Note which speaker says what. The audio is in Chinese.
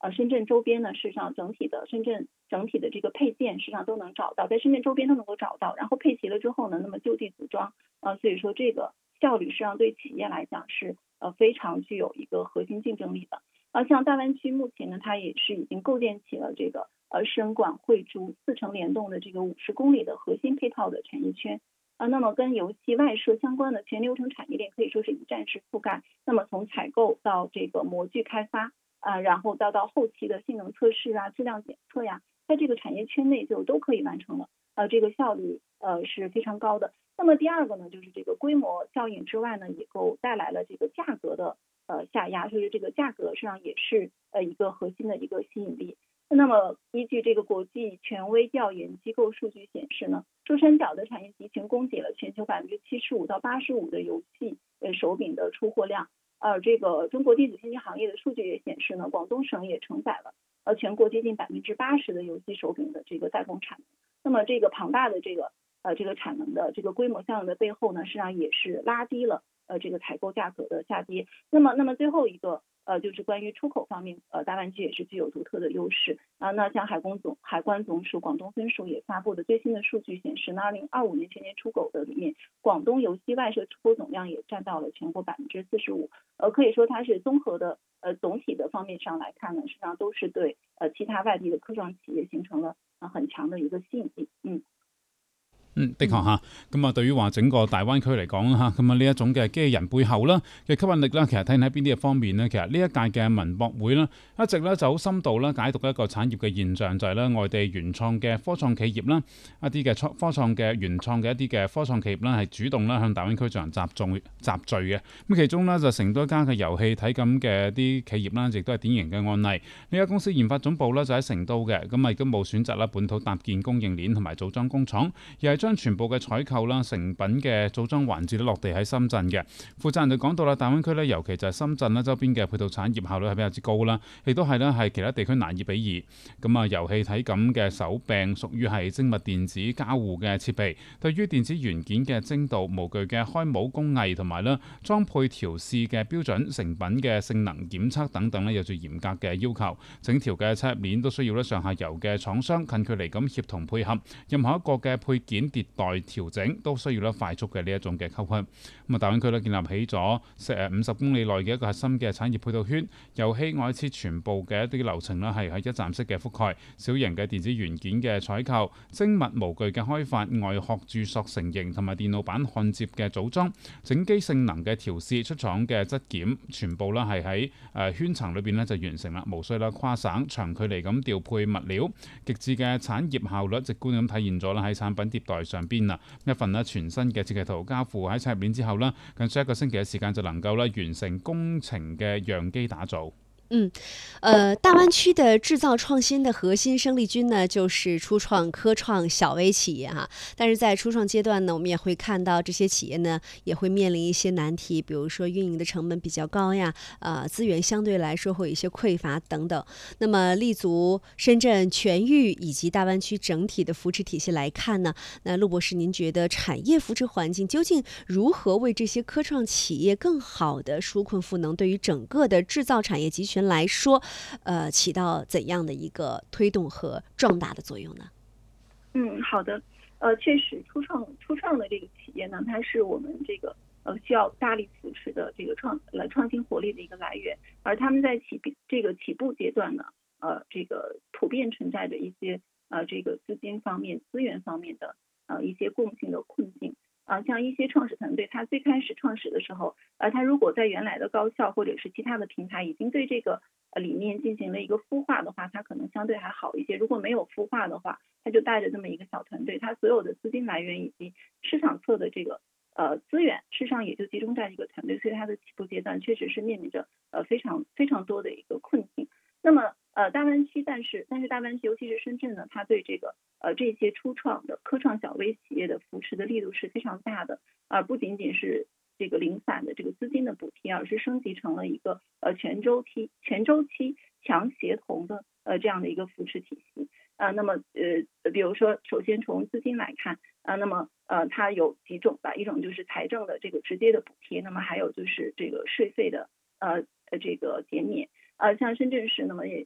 Speaker 1: 深圳周边呢，事实上深圳整体的这个配件，实际上都能找到，在深圳周边都能够找到，然后配齐了之后呢，那么就地组装，所以说这个效率实际上对企业来讲是非常具有一个核心竞争力的。像大湾区目前呢，它也是已经构建起了这个深广汇珠4城联动的这个50公里的核心配套的产业圈。那么跟游戏外设相关的全流程产业链可以说是一站式覆盖。那么从采购到这个模具开发然后到后期的性能测试质量检测呀，在这个产业圈内就都可以完成了。这个效率是非常高的。那么第二个呢，就是这个规模效应之外呢，也够带来了这个价格的下压，就是这个价格实际上也是一个核心的一个吸引力。那么依据这个国际权威调研机构数据显示呢，珠三角的产业集群供给了全球75%到85%的游戏手柄的出货量。这个中国电子信息行业的数据也显示呢，广东省也承载了全国接近80%的游戏手柄的这个代工产能。那么这个庞大的这个产能的这个规模效应的背后呢，实际上也是拉低了这个采购价格的下跌。那么最后一个就是关于出口方面，大湾区也是具有独特的优势那像海关总署广东分署也发布的最新的数据显示呢，2025年全年出口的里面，广东游戏外设出口总量也占到了全国45%。可以说它是综合的总體的方面上来看呢，实际上都是對其他外地的科創企業形成了很強的一個吸引力。
Speaker 2: 的確嚇，咁對於話整個大灣區嚟講嚇，咁呢一種嘅機器人背後啦嘅吸引力啦，其實睇喺邊啲嘅方面呢？其實呢一屆嘅文博會啦，一直咧就好深度啦解讀一個產業嘅現象，就係咧外地原創嘅科創企業啦，一啲嘅科創嘅原創嘅一啲嘅科創企業啦，係主動啦向大灣區進行集聚嘅。咁其中呢，就成都一家嘅遊戲體感嘅啲企業啦，亦都係典型嘅案例。呢間公司研發總部咧就喺成都嘅，咁亦都冇選擇啦本土搭建供應鏈同埋組裝工廠，而係將全部嘅採購啦、成品嘅組裝環節都落地喺深圳嘅。負責人就講到啦，大灣區咧，尤其就係深圳啦周邊嘅配套產業效率係比較之高啦，亦都係咧係其他地區難以比擬。咁遊戲體感嘅手柄屬於係精密電子交互嘅設備，對於電子元件嘅精度、模具嘅開模工藝同埋咧裝配調試嘅標準、成品嘅性能檢測等等咧有住嚴格嘅要求。整條嘅產業鏈都需要咧上下游嘅廠商近距離咁協同配合，任何一個嘅配件迭代調整都需要咧快速嘅呢一種嘅溝通。大灣區咧建立起咗50公里內嘅一個核心嘅產業配套圈，遊戲外設全部嘅一啲流程咧係喺一站式嘅覆蓋，小型嘅電子元件嘅採購、精密模具嘅開發、外殼注塑成型同埋電路板焊接嘅組裝、整機性能嘅調試、出廠嘅質檢，全部咧係喺圈層裏邊咧就完成啦，無需啦跨省長距離咁調配物料，極致嘅產業效率直觀咁體現咗啦喺產品迭代上邊啊，一份咧全新嘅設計圖交付喺產業鏈之後啦，近1個星期嘅時間就能夠咧完成工程嘅樣機打造。
Speaker 3: 大灣區的製造創新的核心生力軍呢，就是初創、科創、小微企業哈。但是在初創階段呢，我們也會看到這些企業呢，也會面臨一些難題，比如說運營的成本比較高呀，資源相對來說會有一些匱乏等等。那麼立足深圳全域以及大灣區整體的扶持體系來看呢，那陸博士，您覺得產業扶持環境究竟如何為這些科創企業更好的紓困賦能，對於整個的製造產業集群來說，起到怎樣的一個推動和壯大的作用呢？
Speaker 1: 好的，確實初創的這個企業呢，它是我們這個需要大力扶持的這個創新活力的一個來源，而他們在起步階段呢，這個普遍存在着一些這個資金方面、資源方面的一些共性的困境。像一些創始團隊，他最開始創始的時候，他如果在原來的高校或者是其他的平台已經對這個理念進行了一個孵化的話，他可能相對還好一些。如果沒有孵化的話，他就帶着這麼一個小團隊，他所有的資金來源以及市場側的這個資源，事實上也就集中在這個團隊，所以它的起步階段確實是面臨着非常非常多的一個困境。那麼大灣區，但是大灣區尤其是深圳呢，它對這個這些初創的科創小微企業的扶持的力度是非常大的，不僅僅是這個零散的這個資金的補貼，而是升級成了一個全周期強協同的這樣的一個扶持體系。那麼比如說首先從資金來看，那麼它有幾種吧，一種就是財政的這個直接的補貼，那麼還有就是這個稅費的這個減免。像深圳市，那麼也